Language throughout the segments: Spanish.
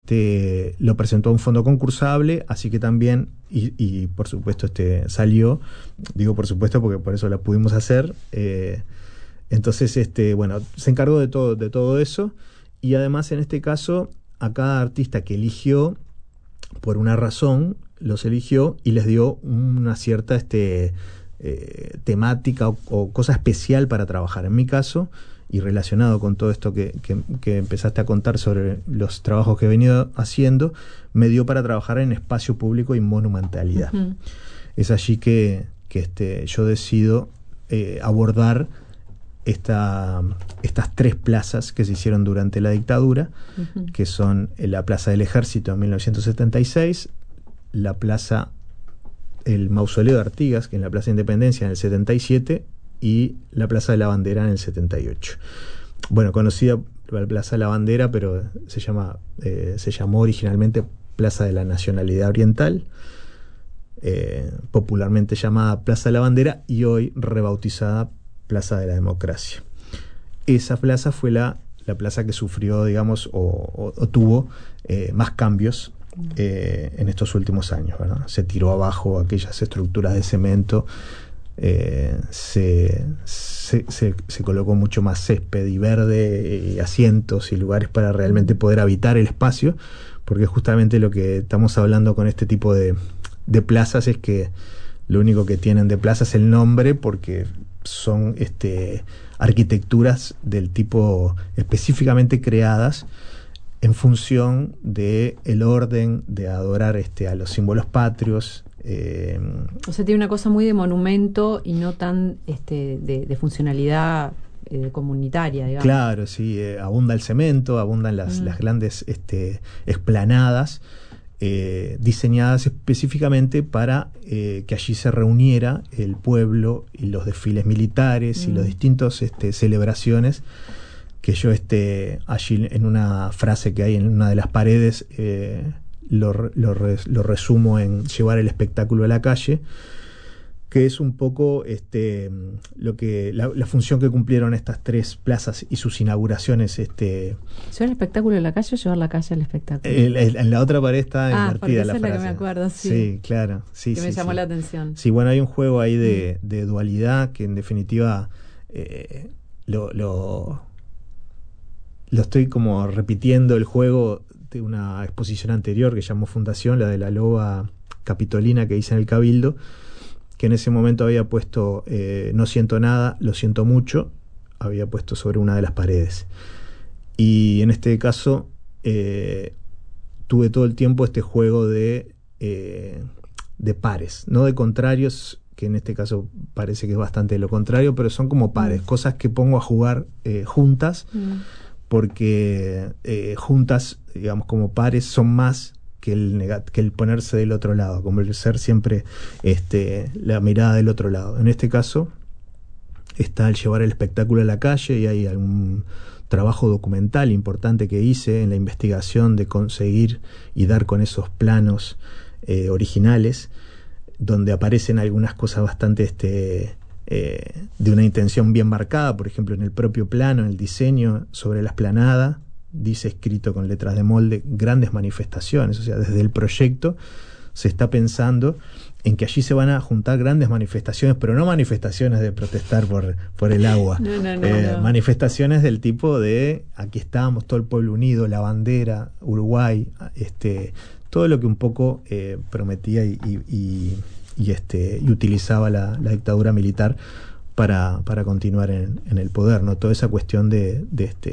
lo presentó a un fondo concursable, así que también, y por supuesto salió, digo por supuesto porque por eso la pudimos hacer. Entonces, bueno, se encargó de todo eso, y además en este caso a cada artista que eligió, por una razón, los eligió y les dio una cierta temática o cosa especial para trabajar. En mi caso, y relacionado con todo esto que empezaste a contar sobre los trabajos que he venido haciendo, me dio para trabajar en espacio público y monumentalidad. Uh-huh. Es allí que yo decido abordar estas 3 plazas que se hicieron durante la dictadura, uh-huh, que son la Plaza del Ejército en 1976, el Mausoleo de Artigas, que es la Plaza de Independencia, en el 77, y la Plaza de la Bandera en el 78. Bueno, conocida la Plaza de la Bandera, pero se llamó originalmente Plaza de la Nacionalidad Oriental, popularmente llamada Plaza de la Bandera, y hoy rebautizada Plaza de la Democracia. Esa plaza fue la plaza que sufrió, digamos, o tuvo más cambios en estos últimos años, ¿verdad? Se tiró abajo aquellas estructuras de cemento, se colocó mucho más césped y verde, asientos y lugares para realmente poder habitar el espacio, porque justamente lo que estamos hablando con este tipo de plazas es que lo único que tienen de plaza es el nombre, porque son arquitecturas del tipo específicamente creadas en función de el orden de adorar a los símbolos patrios. O sea, tiene una cosa muy de monumento y no tan de funcionalidad comunitaria, digamos. Claro, sí, abunda el cemento, abundan las grandes explanadas, diseñadas específicamente para que allí se reuniera el pueblo y los desfiles militares y los distintos celebraciones, que yo allí en una frase que hay en una de las paredes lo resumo en llevar el espectáculo a la calle, que es un poco la función que cumplieron estas 3 plazas y sus inauguraciones. ¿Llevar el espectáculo a la calle o llevar la calle al espectáculo? En la otra pared está invertida la frase. Esa es la que me acuerdo, sí. Sí, claro. Sí, que me llamó la atención. Sí, bueno, hay un juego ahí de dualidad que en definitiva lo estoy como repitiendo el juego de una exposición anterior que llamó Fundación, la de la loba capitolina que hice en el Cabildo, que en ese momento había puesto no siento nada, lo siento mucho, había puesto sobre una de las paredes. Y en este caso tuve todo el tiempo este juego de pares, no de contrarios, que en este caso parece que es bastante lo contrario, pero son como pares, cosas que pongo a jugar juntas, porque juntas, digamos, como pares son más que el ponerse del otro lado, como el ser siempre la mirada del otro lado. En este caso está el llevar el espectáculo a la calle, y hay algún trabajo documental importante que hice en la investigación de conseguir y dar con esos planos originales, donde aparecen algunas cosas bastante de una intención bien marcada. Por ejemplo, en el propio plano, en el diseño sobre la explanada, dice escrito con letras de molde grandes manifestaciones. O sea, desde el proyecto se está pensando en que allí se van a juntar grandes manifestaciones, pero no manifestaciones de protestar por el agua. No. Manifestaciones del tipo de aquí estamos, todo el pueblo unido, la bandera, Uruguay, todo lo que un poco prometía y utilizaba la dictadura militar para continuar en el poder, ¿no? Toda esa cuestión de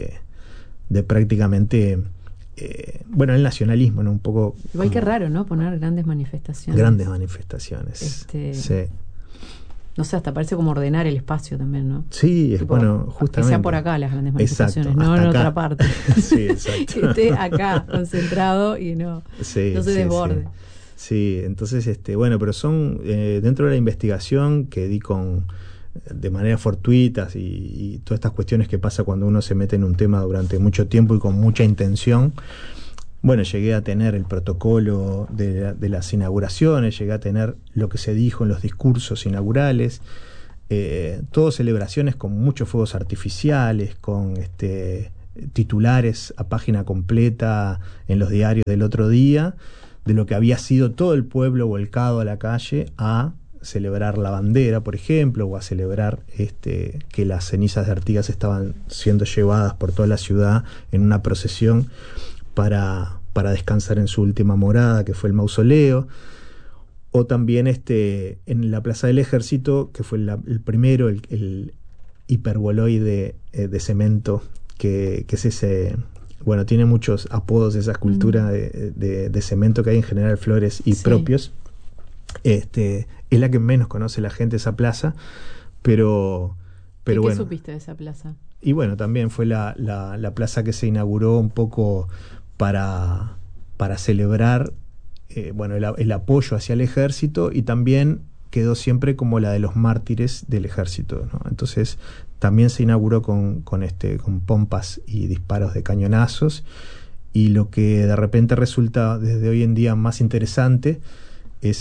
prácticamente el nacionalismo, ¿no? Un poco. Igual que raro, ¿no? Poner grandes manifestaciones. Grandes manifestaciones. Sí. No sé, hasta parece como ordenar el espacio también, ¿no? Sí, tipo, bueno, justamente. Que sean por acá las grandes manifestaciones, exacto, no en acá. Otra parte. Sí, exacto. Que esté acá, concentrado y no se desborde. Sí, entonces, pero son dentro de la investigación que di de manera fortuita y todas estas cuestiones que pasa cuando uno se mete en un tema durante mucho tiempo y con mucha intención. Bueno, llegué a tener el protocolo de las inauguraciones, llegué a tener lo que se dijo en los discursos inaugurales, todas celebraciones con muchos fuegos artificiales, con titulares a página completa en los diarios del otro día, de lo que había sido todo el pueblo volcado a la calle a celebrar la bandera, por ejemplo, o a celebrar que las cenizas de Artigas estaban siendo llevadas por toda la ciudad en una procesión para descansar en su última morada, que fue el mausoleo. O también en la Plaza del Ejército, que fue el primero, el hiperboloide de cemento, que es ese... Bueno, tiene muchos apodos esa escultura de cemento que hay en General Flores y propios. Es la que menos conoce la gente, esa plaza, pero ¿Y bueno. qué supiste de esa plaza? Y bueno, también fue la plaza que se inauguró un poco para celebrar el apoyo hacia el ejército, y también quedó siempre como la de los mártires del ejército, ¿no? Entonces también se inauguró con pompas y disparos de cañonazos, y lo que de repente resulta desde hoy en día más interesante es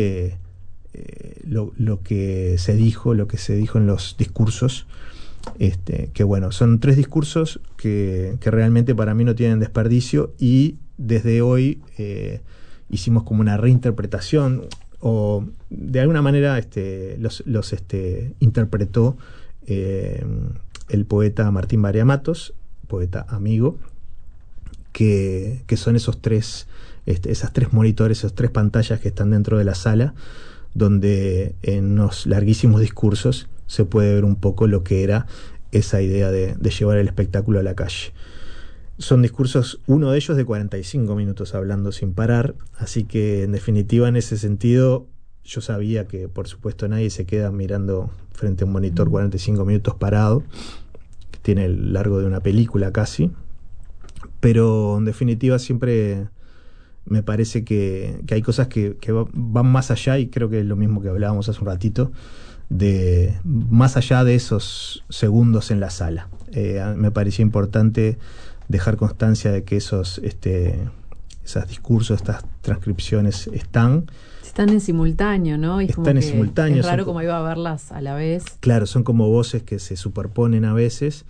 lo que se dijo en los discursos, que bueno, son 3 discursos que realmente para mí no tienen desperdicio, y desde hoy hicimos como una reinterpretación, o de alguna manera los interpretó el poeta Martín Barea Matos, poeta amigo, que son esos 3 esas 3 monitores, esas 3 pantallas que están dentro de la sala, donde en unos larguísimos discursos se puede ver un poco lo que era esa idea de llevar el espectáculo a la calle. Son discursos, uno de ellos de 45 minutos hablando sin parar, así que en definitiva, en ese sentido, yo sabía que por supuesto nadie se queda mirando frente a un monitor 45 minutos parado, que tiene el largo de una película casi, pero en definitiva siempre me parece que hay cosas que van más allá, y creo que es lo mismo que hablábamos hace un ratito, de más allá de esos segundos en la sala. Me parecía importante dejar constancia de que esos discursos, estas transcripciones están en simultáneo, ¿no? Y están en simultáneo. Es raro como iba a verlas a la vez. Claro, son como voces que se superponen a veces,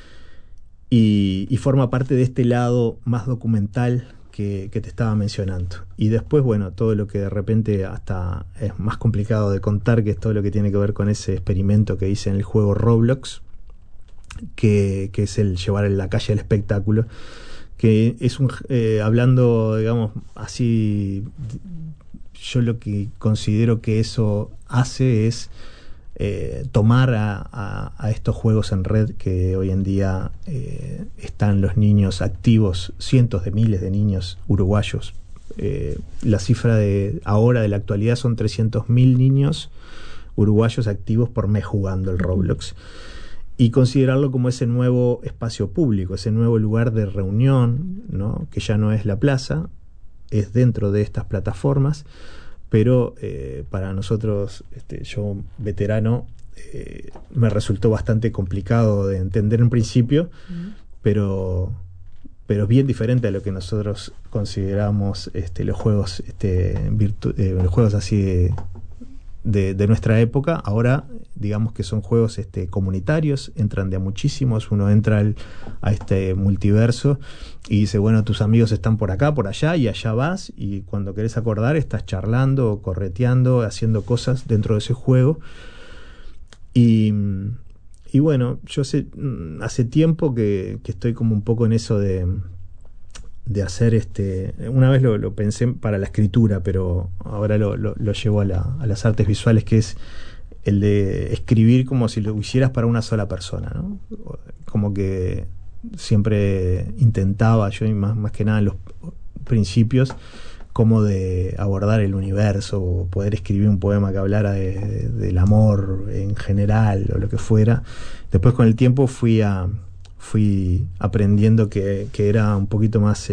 y forma parte de este lado más documental que te estaba mencionando. Y después, bueno, todo lo que de repente hasta es más complicado de contar, que es todo lo que tiene que ver con ese experimento que hice en el juego Roblox, que es el llevar en la calle el espectáculo, que es hablando, digamos, así, yo lo que considero que eso hace es tomar a estos juegos en red que hoy en día están los niños activos, cientos de miles de niños uruguayos. La cifra de la actualidad son 300.000 niños uruguayos activos por mes jugando el Roblox, y considerarlo como ese nuevo espacio público, ese nuevo lugar de reunión, ¿no? Que ya no es la plaza, es dentro de estas plataformas. Pero para nosotros, yo veterano, me resultó bastante complicado de entender en principio, pero bien diferente a lo que nosotros consideramos los juegos los juegos así de nuestra época. Ahora digamos que son juegos comunitarios, entran de a muchísimos, uno entra a este multiverso y dice, bueno, tus amigos están por acá, por allá, y allá vas, y cuando querés acordar estás charlando, correteando, haciendo cosas dentro de ese juego. Y bueno, yo hace tiempo que estoy como un poco en eso de hacer una vez lo pensé para la escritura, pero ahora lo llevo a las artes visuales, que es el de escribir como si lo hicieras para una sola persona, ¿no? Como que siempre intentaba yo, y más que nada en los principios, como de abordar el universo, o poder escribir un poema que hablara del amor en general, o lo que fuera. Después, con el tiempo, fui aprendiendo que era un poquito más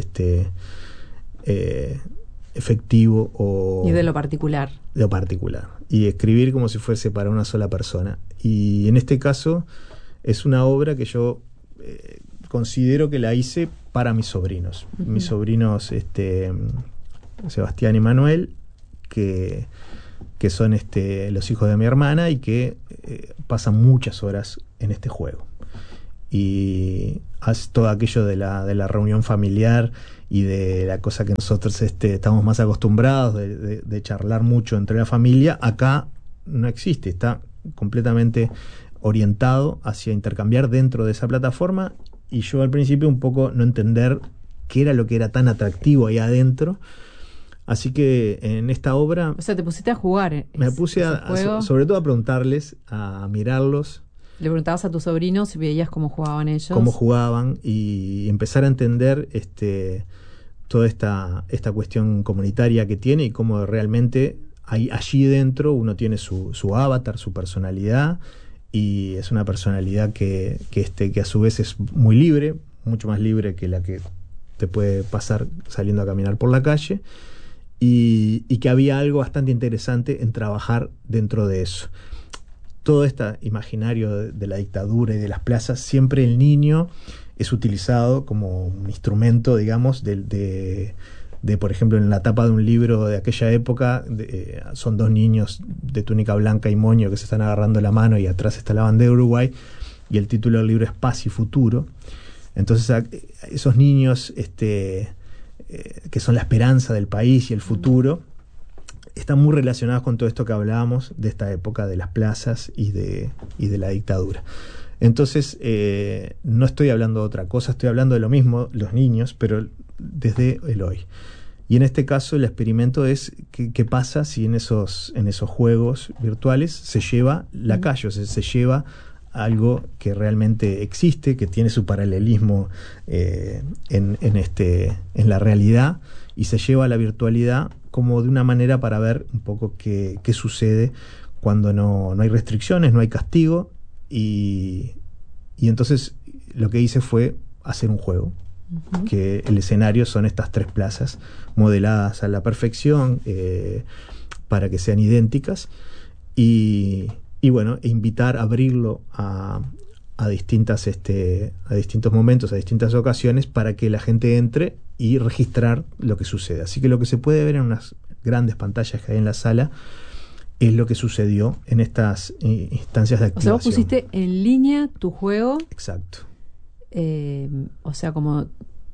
efectivo, y de lo particular, y escribir como si fuese para una sola persona. Y en este caso es una obra que yo considero que la hice para mis sobrinos. Mis sobrinos Sebastián y Manuel, que son los hijos de mi hermana, y que pasan muchas horas en este juego. Y todo aquello de la reunión familiar y de la cosa que nosotros estamos más acostumbrados de charlar mucho entre la familia, acá no existe, está completamente orientado hacia intercambiar dentro de esa plataforma, y yo al principio un poco no entender qué era lo que era tan atractivo ahí adentro. Así que en esta obra... O sea, te pusiste a jugar. Me puse sobre todo a preguntarles, a mirarlos. Le preguntabas a tus sobrinos si veías cómo jugaban ellos. Cómo jugaban, y empezar a entender toda esta cuestión comunitaria que tiene, y cómo realmente allí dentro uno tiene su avatar, su personalidad, y es una personalidad que a su vez es muy libre, mucho más libre que la que te puede pasar saliendo a caminar por la calle, y que había algo bastante interesante en trabajar dentro de eso. Todo este imaginario de la dictadura y de las plazas, siempre el niño es utilizado como un instrumento, digamos, de por ejemplo, en la tapa de un libro de aquella época, son dos niños de túnica blanca y moño que se están agarrando la mano, y atrás está la bandera de Uruguay, y el título del libro es Paz y Futuro. Entonces, esos niños que son la esperanza del país y el futuro, están muy relacionados con todo esto que hablábamos de esta época de las plazas y de la dictadura. Entonces, no estoy hablando de otra cosa, estoy hablando de lo mismo, los niños, pero desde el hoy. Y en este caso el experimento es qué pasa si en esos juegos virtuales se lleva la calle, o sea, se lleva algo que realmente existe, que tiene su paralelismo en la realidad, y se lleva a la virtualidad como de una manera para ver un poco qué sucede cuando no hay restricciones, no hay castigo, y entonces lo que hice fue hacer un juego, que el escenario son estas 3 plazas modeladas a la perfección, para que sean idénticas, y bueno, invitar a abrirlo a distintos momentos, a distintas ocasiones, para que la gente entre y registrar lo que sucede. Así que lo que se puede ver en unas grandes pantallas que hay en la sala es lo que sucedió en estas instancias de activación. O sea, vos pusiste en línea tu juego. Exacto. O sea, como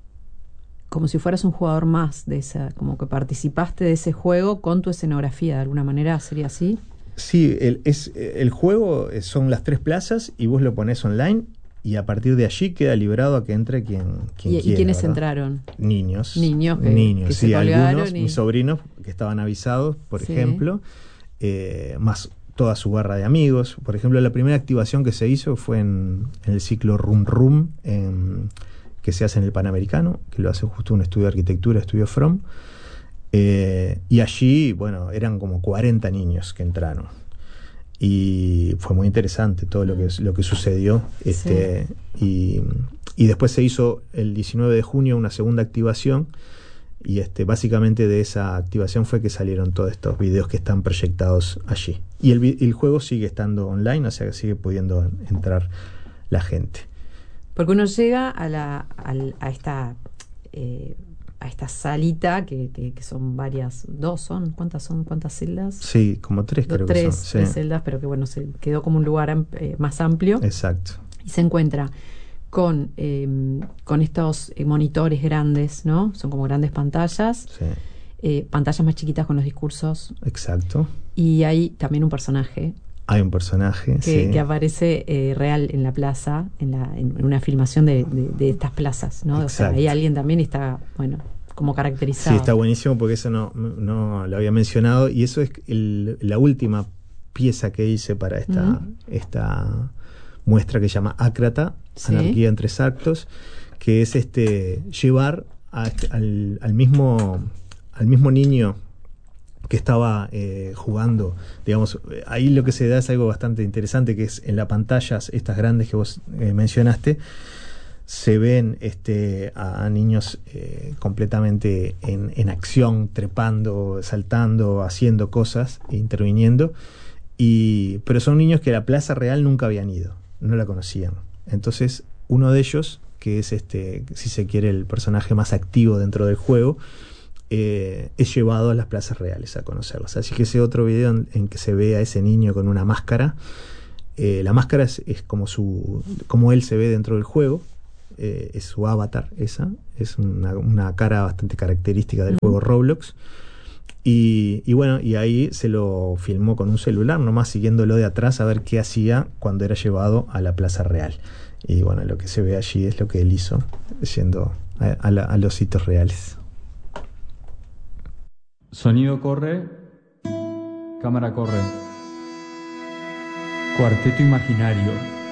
si fueras un jugador más de esa, como que participaste de ese juego con tu escenografía, de alguna manera, ¿sería así? Sí, el juego son las 3 plazas, y vos lo ponés online, y a partir de allí queda librado a que entre quien quiera. ¿Y quiénes ¿verdad? Entraron? Niños, que sí, algunos, mis sobrinos que estaban avisados, por ejemplo, más toda su barra de amigos. Por ejemplo, la primera activación que se hizo fue en el ciclo Room Room, que se hace en el Panamericano, que lo hace justo un estudio de arquitectura, Estudio From. Y allí, bueno, eran como 40 niños que entraron, y fue muy interesante todo lo que sucedió. Y después se hizo el 19 de junio una segunda activación, y básicamente de esa activación fue que salieron todos estos videos que están proyectados allí, y el juego sigue estando online, o sea que sigue pudiendo entrar la gente, porque uno llega a esta salita que son varias, ¿cuántas celdas? Sí, como 3 creo que son. Tres celdas, pero que bueno, se quedó como un lugar más amplio. Exacto. Y se encuentra con estos monitores grandes, ¿no? Son como grandes pantallas. Sí. Pantallas más chiquitas con los discursos. Exacto. Y hay también un personaje. Hay un personaje que aparece real en la plaza, en una filmación de estas plazas, ¿no? O sea, ahí alguien también está, bueno, como caracterizado. Sí, está buenísimo, porque eso no lo había mencionado, y eso es la última pieza que hice para esta muestra que se llama Ácrata, Anarquía en 3 actos, que es llevar al mismo niño que estaba jugando, digamos. Ahí lo que se da es algo bastante interesante, que es en las pantallas estas grandes que vos mencionaste, se ven a niños completamente en acción, trepando, saltando, haciendo cosas, interviniendo, pero son niños que a la plaza real nunca habían ido, no la conocían. Entonces uno de ellos, que es si se quiere el personaje más activo dentro del juego, es llevado a las plazas reales a conocerlas. Así que ese otro video en que se ve a ese niño con una máscara, la máscara es como él se ve dentro del juego, es su avatar, esa. Es una cara bastante característica del juego Roblox. Y bueno, y ahí se lo filmó con un celular, nomás siguiéndolo de atrás a ver qué hacía cuando era llevado a la Plaza Real. Y bueno, lo que se ve allí es lo que él hizo, yendo a los sitios reales. Sonido corre, cámara corre. Cuarteto Imaginario.